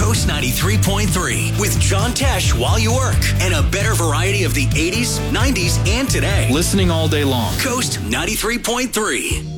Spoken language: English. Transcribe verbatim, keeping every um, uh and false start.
Coast ninety-three point three with John Tesh while you work and a better variety of the eighties, nineties, and today. Listening all day long. Coast ninety-three point three.